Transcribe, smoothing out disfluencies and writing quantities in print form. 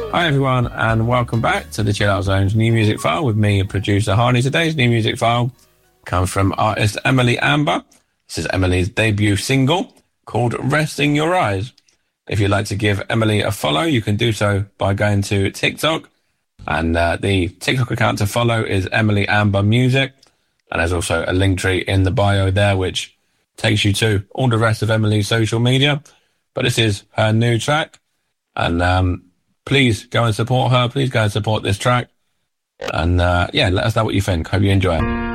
Hi everyone, and welcome back to the Chill Out Zone's New Music File with me, producer Harney. Today's New Music File comes from artist Emily Amber. This is Emily's debut single called Resting Your Eyes. If you'd like to give Emily a follow, you can do so by going to TikTok. And the TikTok account to follow is Emily Amber Music. And there's also a link tree in the bio there, which takes you to all the rest of Emily's social media. But this is her new track. And please go and support her. Please go and support this track. And let us know what you think. Hope you enjoy it.